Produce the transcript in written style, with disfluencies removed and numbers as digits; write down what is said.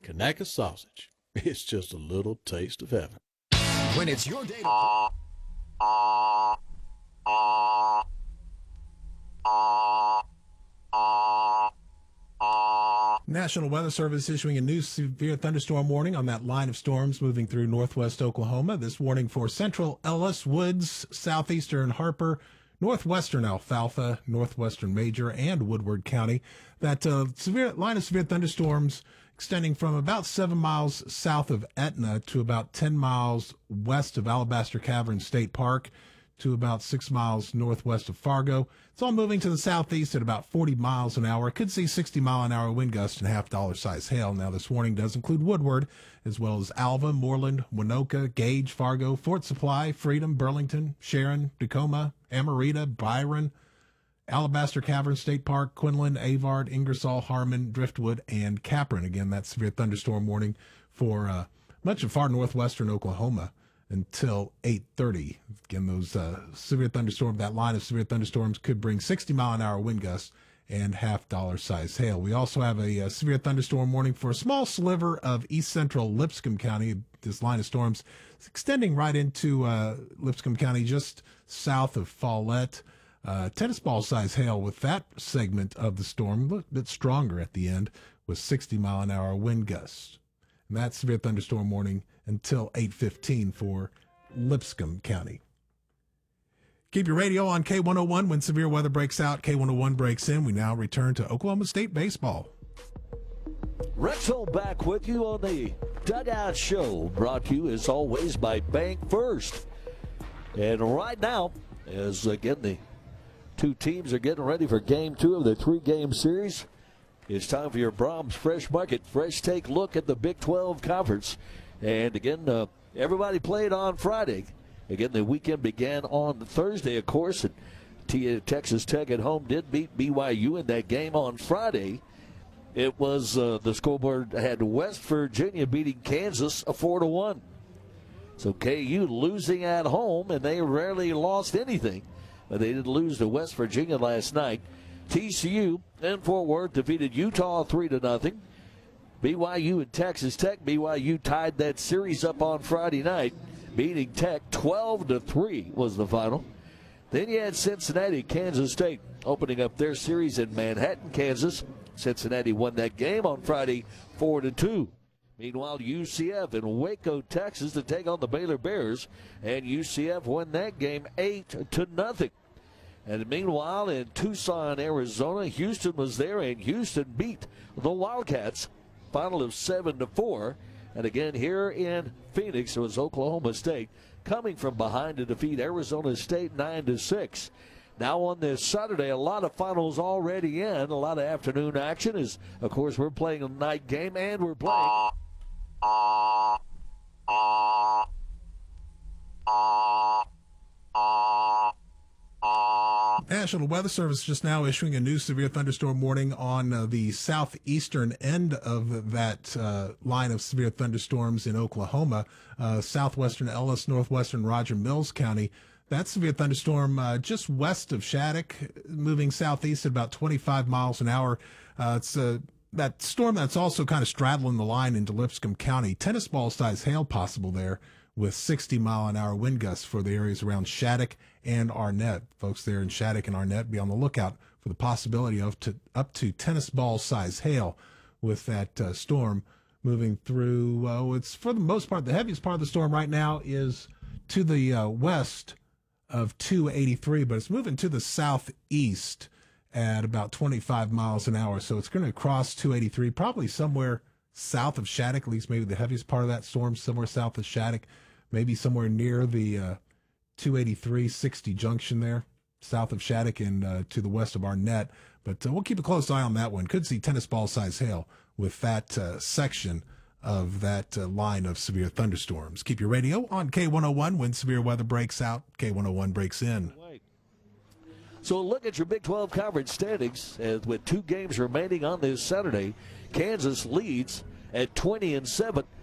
Kanaka sausage. It's just a little taste of heaven. When it's your day to... National Weather Service issuing a new severe thunderstorm warning on that line of storms moving through northwest Oklahoma. This warning for central Ellis, Woods, southeastern Harper, northwestern Alfalfa, northwestern Major, and Woodward County. That line of severe thunderstorms extending from about 7 miles south of Etna to about 10 miles west of Alabaster Cavern State Park to about 6 miles northwest of Fargo. It's all moving to the southeast at about 40 miles an hour. It could see 60-mile-an-hour wind gusts and half-dollar size hail. Now, this warning does include Woodward, as well as Alva, Moreland, Winoka, Gage, Fargo, Fort Supply, Freedom, Burlington, Sharon, Tacoma, Amarita, Byron, Alabaster Cavern State Park, Quinlan, Avard, Ingersoll, Harmon, Driftwood, and Capron. Again, that's severe thunderstorm warning for much of far northwestern Oklahoma until 8:30. Again, those severe thunderstorms, that line of severe thunderstorms could bring 60-mile-an-hour wind gusts and half-dollar size hail. We also have a severe thunderstorm warning for a small sliver of east central Lipscomb County. This line of storms is extending right into Lipscomb County, just south of Follette. Tennis ball size hail with that segment of the storm, a bit stronger at the end, with 60-mile-an-hour wind gusts. And that's severe thunderstorm warning until 8:15 for Lipscomb County. Keep your radio on K101 when severe weather breaks out. K101 breaks in. We now return to Oklahoma State baseball. Rexall back with you on the Dugout Show, brought to you as always by Bank First. And right now, as again the two teams are getting ready for Game 2 of the 3-game series, it's time for your Brahms Fresh Market Fresh Take look at the Big 12 Conference. And again, everybody played on Friday. Again, the weekend began on Thursday, of course. And Texas Tech at home did beat BYU in that game on Friday. It was the scoreboard had West Virginia beating Kansas 4-1. So KU losing at home, and they rarely lost anything. But they did lose to West Virginia last night. TCU in Fort Worth defeated Utah 3-0. BYU and Texas Tech. BYU tied that series up on Friday night, beating Tech 12-3 was the final. Then you had Cincinnati, Kansas State opening up their series in Manhattan, Kansas. Cincinnati won that game on Friday 4-2. Meanwhile, UCF in Waco, Texas to take on the Baylor Bears, and UCF won that game 8-0. And meanwhile, in Tucson, Arizona, Houston was there, and Houston beat the Wildcats. Final of 7-4. And again, here in Phoenix, it was Oklahoma State coming from behind to defeat Arizona State 9-6. Now on this Saturday, a lot of finals already in, a lot of afternoon action. As of course we're playing a night game, and we're playing. National Weather Service just now issuing a new severe thunderstorm warning on the southeastern end of that line of severe thunderstorms in Oklahoma, southwestern Ellis, northwestern Roger Mills County. That severe thunderstorm just west of Shattuck, moving southeast at about 25 miles an hour. It's that storm that's also kind of straddling the line into Lipscomb County. Tennis ball size hail possible there, with 60-mile-an-hour wind gusts for the areas around Shattuck and Arnett. Folks there in Shattuck and Arnett, be on the lookout for the possibility of up to tennis ball size hail with that storm moving through. It's for the most part, the heaviest part of the storm right now is to the west of 283, but it's moving to the southeast at about 25 miles an hour. So it's going to cross 283, probably somewhere south of Shattuck, at least maybe the heaviest part of that storm, somewhere south of Shattuck, maybe somewhere near the 283-60 junction there, south of Shattuck and to the west of Arnett. But we'll keep a close eye on that one. Could see tennis ball size hail with that section of that line of severe thunderstorms. Keep your radio on K101 when severe weather breaks out. K101 breaks in. So look at your Big 12 Conference standings with 2 games remaining on this Saturday. Kansas leads at 20-7.